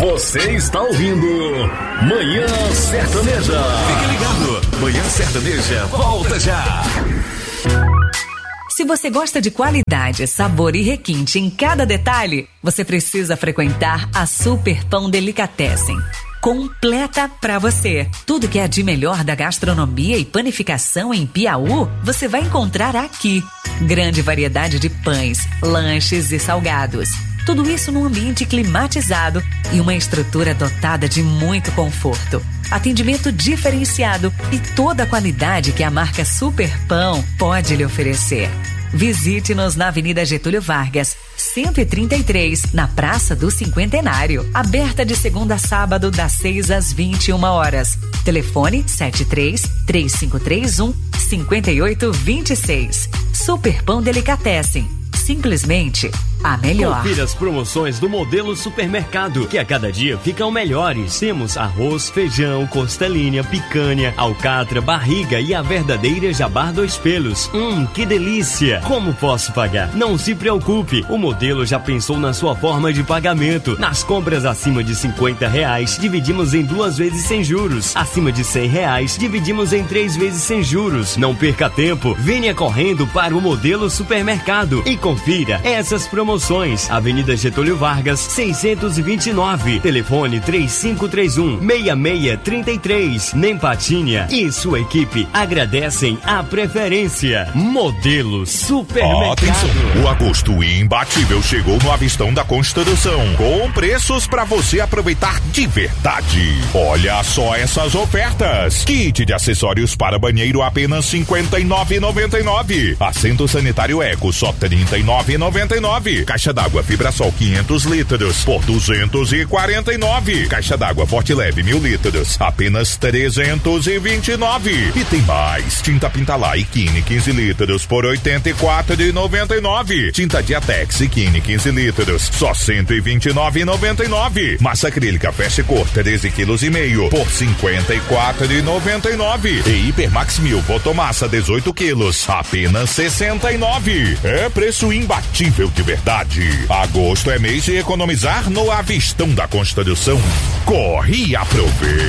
Você está ouvindo Manhã Sertaneja. Fique ligado, Manhã Sertaneja volta já. Se você gosta de qualidade, sabor e requinte em cada detalhe, você precisa frequentar a Super Pão Delicatessen. Completa pra você. Tudo que é de melhor da gastronomia e panificação em Piauí, você vai encontrar aqui. Grande variedade de pães, lanches e salgados. Tudo isso num ambiente climatizado e uma estrutura dotada de muito conforto. Atendimento diferenciado e toda a qualidade que a marca Super Pão pode lhe oferecer. Visite-nos na Avenida Getúlio Vargas, 133, na Praça do Cinquentenário. Aberta de segunda a sábado, das 6 às 21 horas. Telefone 73-3531-5826. Super Pão Delicatessen. Simplesmente a melhor. Confira as promoções do Modelo Supermercado, que a cada dia ficam melhores. Temos arroz, feijão, costelinha, picanha, alcatra, barriga e a verdadeira Jabar 2 Pelos. Que delícia! Como posso pagar? Não se preocupe, o Modelo já pensou na sua forma de pagamento. Nas compras acima de R$50, dividimos em 2 vezes sem juros. Acima de R$100, dividimos em 3 vezes sem juros. Não perca tempo, venha correndo para o Modelo Supermercado e confira essas promoções. Avenida Getúlio Vargas, 629. Telefone 3531-6633. Nempatinha e sua equipe agradecem a preferência. Modelo Supermercado. Atenção, o agosto imbatível chegou no Avistão da Construção, com preços para você aproveitar de verdade. Olha só essas ofertas: kit de acessórios para banheiro apenas R$59,99. Assento sanitário Eco só R$39,99. Caixa d'água Fibrasol 500 litros por R$249. Caixa d'água Forte Leve 1000 litros apenas R$329. E tem mais: tinta Pintalá Kine 15 litros por R$84,99. Tinta Diatex Kine 15 litros só R$129,99. Massa acrílica Fast Cor 13,5 kg por R$54,99. E Hipermax 1000 Fotomassa 18 quilos apenas R$69. É preço imbatível de verdade. Agosto é mês de economizar no Avistão da Construção. Corre e aproveite.